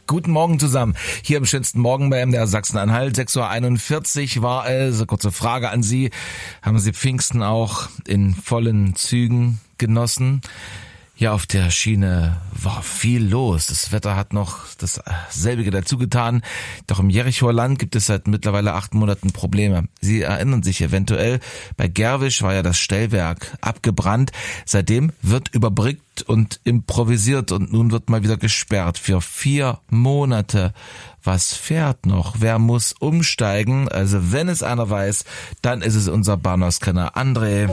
Guten Morgen zusammen. Hier im schönsten Morgen bei MDR Sachsen-Anhalt. 6.41 Uhr war es. Kurze Frage an Sie. Haben Sie Pfingsten auch in vollen Zügen genossen? Ja, auf der Schiene war viel los. Das Wetter hat noch dasselbige dazu getan. Doch im Jerichoer Land gibt es seit mittlerweile 8 Monaten Probleme. Sie erinnern sich eventuell, bei Gerwisch war ja das Stellwerk abgebrannt. Seitdem wird überbrückt und improvisiert und nun wird mal wieder gesperrt für 4 Monate. Was fährt noch? Wer muss umsteigen? Also wenn es einer weiß, dann ist es unser Bahnhofskenner André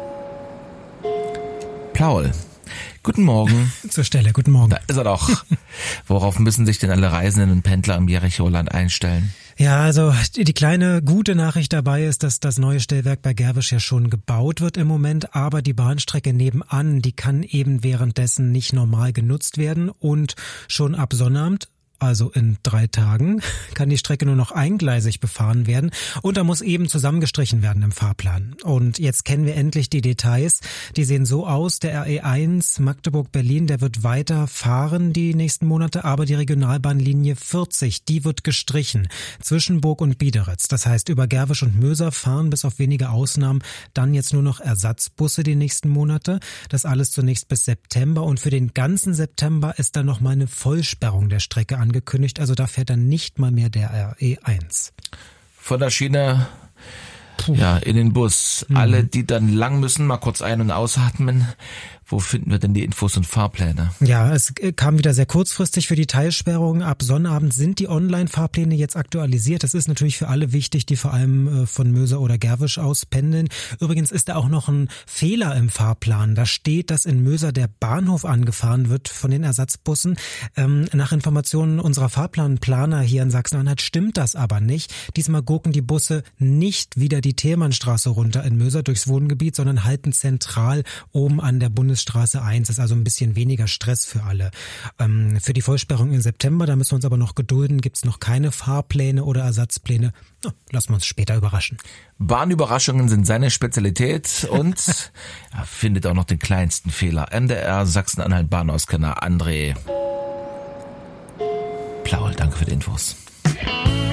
Plaul. Guten Morgen. Zur Stelle, guten Morgen. Da ist er doch. Worauf müssen sich denn alle Reisenden und Pendler im Jerichoer Land einstellen? Ja, also die kleine gute Nachricht dabei ist, dass das neue Stellwerk bei Gerwisch ja schon gebaut wird im Moment, aber die Bahnstrecke nebenan, die kann eben währenddessen nicht normal genutzt werden und schon ab Sonnabend, also in 3 Tagen, kann die Strecke nur noch eingleisig befahren werden und da muss eben zusammengestrichen werden im Fahrplan. Und jetzt kennen wir endlich die Details. Die sehen so aus, der RE1 Magdeburg-Berlin, der wird weiter fahren die nächsten Monate, aber die Regionalbahnlinie 40, die wird gestrichen zwischen Burg und Biederitz. Das heißt, über Gerwisch und Möser fahren bis auf wenige Ausnahmen dann jetzt nur noch Ersatzbusse die nächsten Monate. Das alles zunächst bis September und für den ganzen September ist dann nochmal eine Vollsperrung der Strecke angekündigt, also da fährt dann nicht mal mehr der RE1. Von der Schiene in den Bus. Alle, die dann lang müssen, mal kurz ein- und ausatmen. Wo finden wir denn die Infos und Fahrpläne? Ja, es kam wieder sehr kurzfristig für die Teilsperrung. Ab Sonnabend sind die Online-Fahrpläne jetzt aktualisiert. Das ist natürlich für alle wichtig, die vor allem von Möser oder Gerwisch aus pendeln. Übrigens ist da auch noch ein Fehler im Fahrplan. Da steht, dass in Möser der Bahnhof angefahren wird von den Ersatzbussen. Nach Informationen unserer Fahrplanplaner hier in Sachsen-Anhalt stimmt das aber nicht. Diesmal gurken die Busse nicht wieder die Thälmannstraße runter in Möser durchs Wohngebiet, sondern halten zentral oben an der Bundesstraße 1. Das ist also ein bisschen weniger Stress für alle. Für die Vollsperrung im September, da müssen wir uns aber noch gedulden, gibt es noch keine Fahrpläne oder Ersatzpläne. Lassen wir uns später überraschen. Bahnüberraschungen sind seine Spezialität und er findet auch noch den kleinsten Fehler. MDR Sachsen-Anhalt Bahnhofskenner André Plaul, danke für die Infos.